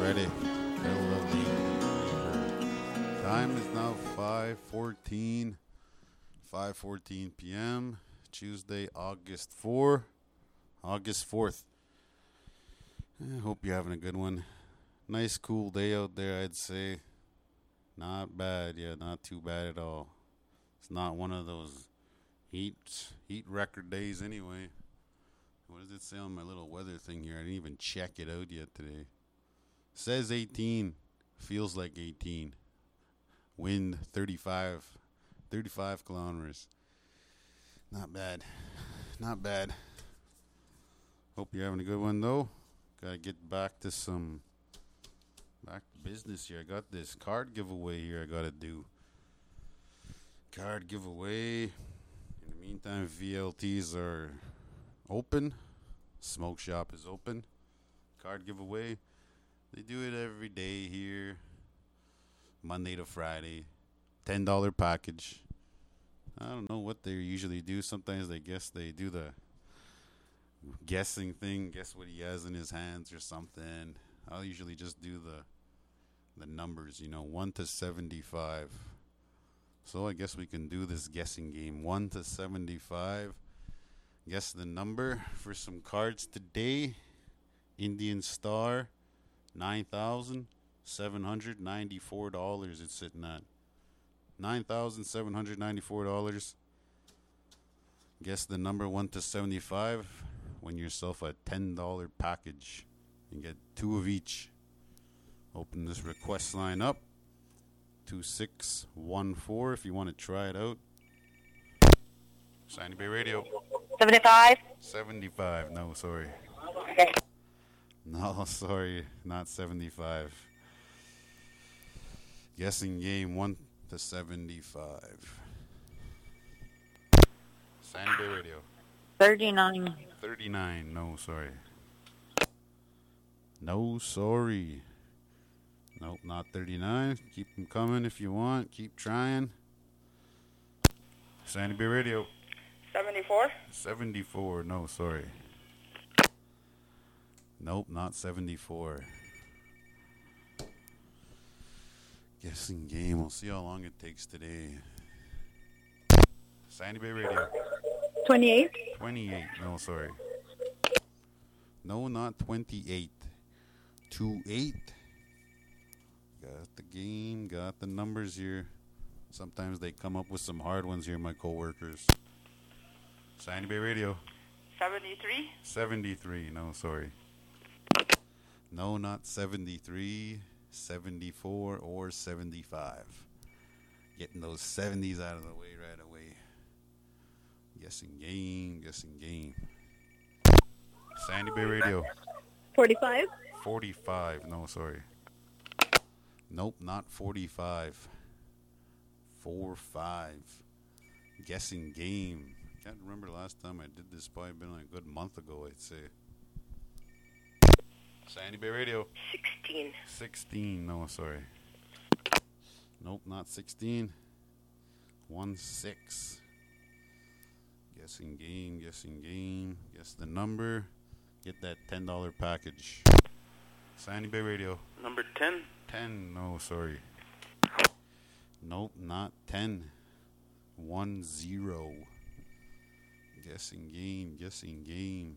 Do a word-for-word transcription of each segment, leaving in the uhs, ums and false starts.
Friday. Middle of the time is now five fourteen. five fourteen p.m. Tuesday, August fourth. August fourth. I hope you're having a good one. Nice, cool day out there, I'd say. Not bad, yeah, not too bad at all. It's not one of those heat heat record days anyway. What does it say on my little weather thing here? I didn't even check it out yet today. Says eighteen. Feels like eighteen. Wind thirty-five. thirty-five kilometers. Not bad. Not bad. Hope you're having a good one though. Gotta get back to some back to business here. I got this card giveaway here I gotta do. Card giveaway. In the meantime, V L Ts are open. Smoke shop is open. Card giveaway. They do it every day here. Monday to Friday. ten dollars package. I don't know what they usually do. Sometimes they guess they do the guessing thing. Guess what he has in his hands or something. I'll usually just do the the numbers, you know, one to seventy-five. So I guess we can do this guessing game. one to seventy-five. Guess the number for some cards today. Indian Star, nine thousand seven hundred ninety-four dollars it's sitting at. nine thousand seven hundred ninety-four dollars. Guess the number one to seventy-five. Win yourself a ten dollars package. You get two of each. Open this request line up. two six one four if you want to try it out. Shiny Bay Radio. seventy-five. seventy-five. No, sorry. Okay. No, sorry. Not seventy-five. Guessing game one to seventy-five. Shiny Bay Radio. thirty-nine. thirty-nine. No, sorry. No, sorry. Nope, not thirty-nine. Keep them coming if you want. Keep trying. Sandy Bay Radio. seventy-four. seventy-four. No, sorry. Nope, not seventy-four. Guessing game. We'll see how long it takes today. Sandy Bay Radio. twenty-eight. twenty-eight. No, sorry. No, not twenty-eight. two eight. Got the game. Got the numbers here. Sometimes they come up with some hard ones here, my coworkers. Sandy Bay Radio. seventy-three. seventy-three. No, sorry. No, not seventy-three. seventy-four or seventy-five. Getting those seventies out of the way right away. Guessing game, guessing game. Sandy Bay Radio. forty-five. forty-five. No, sorry. Nope, not forty-five. four five. Guessing game. Can't remember the last time I did this. Probably been like a good month ago, I'd say. Sandy Bay Radio. sixteen. sixteen. No, sorry. Nope, not sixteen. one six. Guessing game, guessing game. Guess the number. Get that ten dollars package. Sandy Bay Radio. Number ten. ten. No, sorry. Nope, not ten. one zero. Guessing game, guessing game.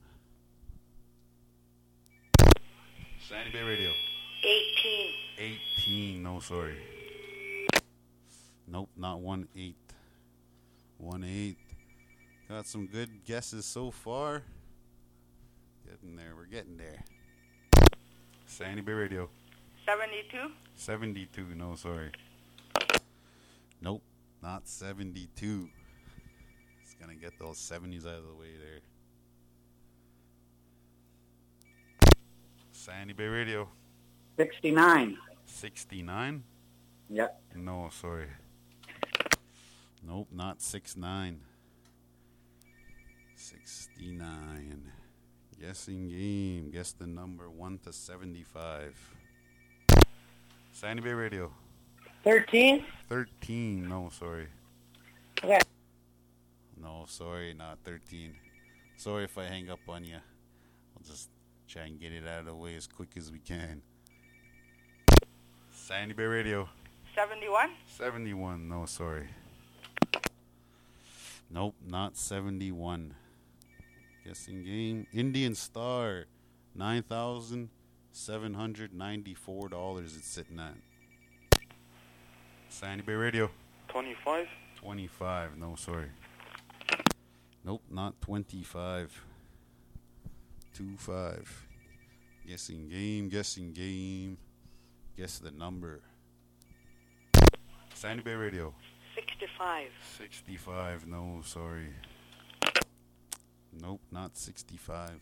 Sandy Bay Radio. eighteen. eighteen. No, sorry. Nope, not one eight. one eight. Got some good guesses so far. Getting there. We're getting there. Sandy Bay Radio. seventy-two. seventy-two. No, sorry. Nope, not seventy-two. It's going to get those seventies out of the way there. Sandy Bay Radio. sixty-nine. sixty-nine? Yep. No, sorry. Nope, not six nine. sixty-nine. Guessing game. Guess the number one to seventy-five. Sandy Bay Radio. thirteen. thirteen. No, sorry. Okay. No, sorry, not thirteen. Sorry if I hang up on you. I'll just try and get it out of the way as quick as we can. Sandy Bay Radio. seventy-one. seventy-one. No, sorry. Nope, not seventy-one. Guessing game. Indian Star. nine thousand seven hundred ninety-four dollars it's sitting at. Sandy Bay Radio. twenty-five. twenty-five. No, sorry. Nope, not twenty-five. two five. Guessing game, guessing game. Guess the number. Sandy Bay Radio. sixty-five. sixty-five. No, sorry. Nope, not sixty-five.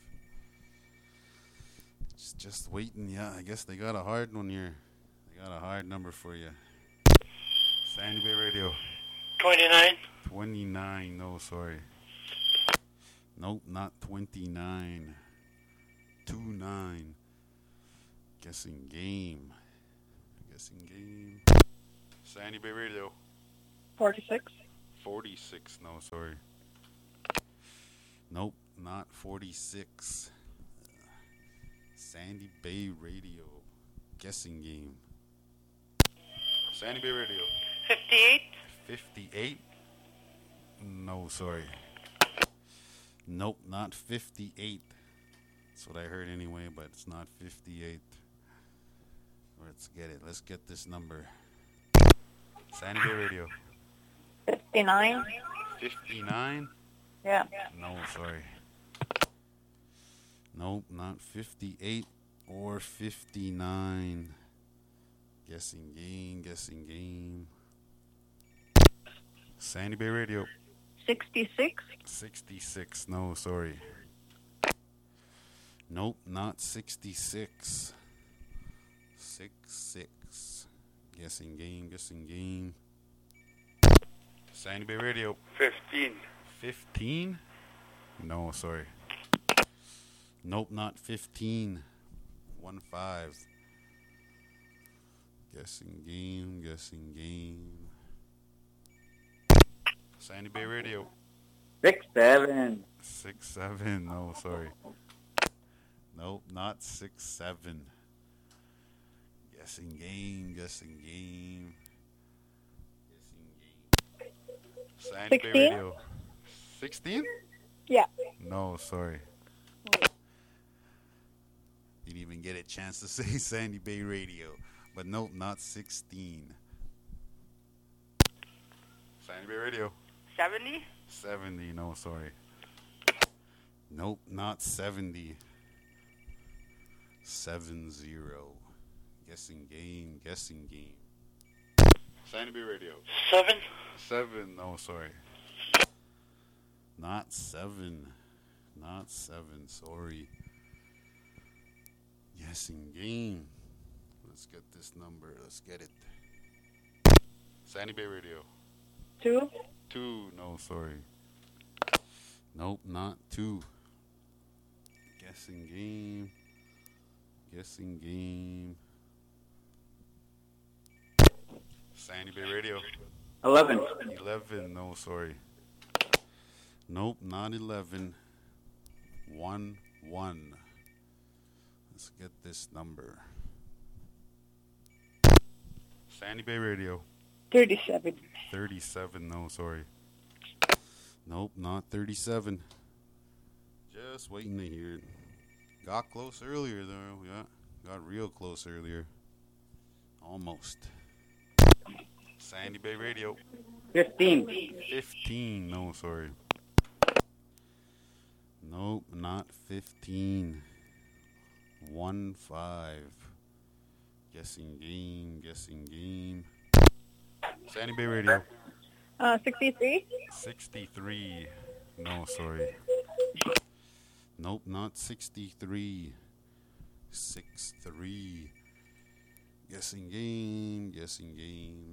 Just, just waiting. Yeah, I guess they got a hard one here. They got a hard number for you. Sandy Bay Radio. twenty-nine. twenty-nine. No, sorry. Nope, not twenty-nine. two nine. Guessing game. Guessing game. Sandy Bay Radio. forty-six. forty-six. No, sorry. Nope, not forty-six. Sandy Bay Radio. Guessing game. Sandy Bay Radio. fifty-eight. fifty-eight. No, sorry. Nope, not fifty-eight. That's what I heard anyway, but it's not fifty-eight. Let's get it. Let's get this number. Sandy Bay Radio. fifty-nine. fifty-nine? Yeah. No, sorry. Nope, not fifty-eight or fifty-nine. Guessing game, guessing game. Sandy Bay Radio. sixty-six. sixty-six. No, sorry. Nope, not sixty-six. six six. Guessing game, guessing game. Sandy Bay Radio. fifteen. fifteen? No, sorry. Nope, not fifteen. one five. Guessing game, guessing game. Sandy Bay Radio. Six seven. six seven. No, sorry. Nope, not six seven. Guessing game, guessing game. Guessing game. Sandy Bay sixteen? Radio. sixteen? Yeah. No, sorry. Didn't even get a chance to say Sandy Bay Radio. But nope, not sixteen. Sandy Bay Radio. seventy. seventy, no, sorry. Nope, not seventy. seven zero. Guessing game, guessing game. Sandy Bay Radio. seven. seven, no, sorry. Not seven. Not seven, sorry. Guessing game. Let's get this number. Let's get it. Sandy Bay Radio. two. Two. No, sorry. Nope, not two. Guessing game. Guessing game. Sandy Bay Radio. Eleven. Eleven. No, sorry. Nope, not eleven. One. One. Let's get this number. Sandy Bay Radio. thirty-seven. thirty-seven. No, sorry. Nope, not thirty-seven. Just waiting to hear it. Got close earlier, though. Yeah, got real close earlier. Almost. Sandy Bay Radio. Fifteen. fifteen. No, sorry. Nope, not fifteen. one five. Guessing game, guessing game. Sandy Bay Radio. Uh, sixty-three. sixty-three. No, sorry. Nope, not sixty-three. six three. Guessing game, guessing game.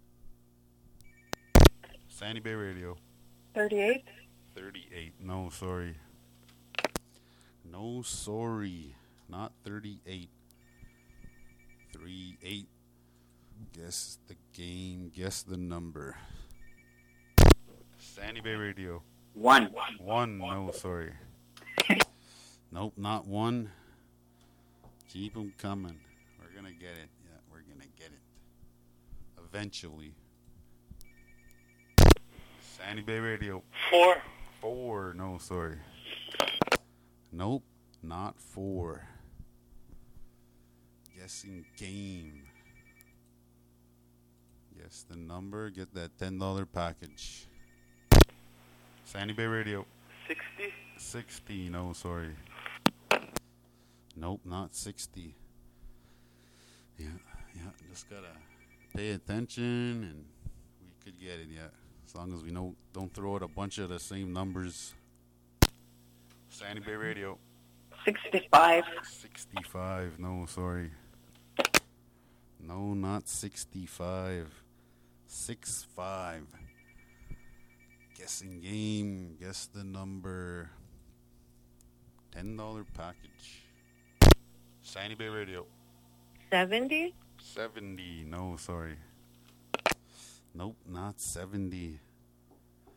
Sandy Bay Radio. thirty-eight. thirty-eight. No, sorry. No, sorry. Not thirty-eight. three eight. Guess the game, guess the number. Sandy Bay Radio. One. One. No, sorry. Nope, not one. Keep them coming. We're going to get it. Yeah, we're gonna get it. Eventually. Sandy Bay Radio. Four. Four. No, sorry. Nope, not four. Guessing game. Guess the number, get that ten dollar package. Sandy Bay Radio. Sixty. sixty. No, sorry. Nope, not sixty. Yeah, yeah, just gotta pay attention and we could get it, yeah. As long as we know, don't throw out a bunch of the same numbers. Sandy Bay Radio. sixty-five. sixty-five. No, sorry. No, not sixty-five. six five. Guessing game. Guess the number. ten dollar package. Sandy Bay Radio. seventy. seventy. No, sorry. Nope, not seventy.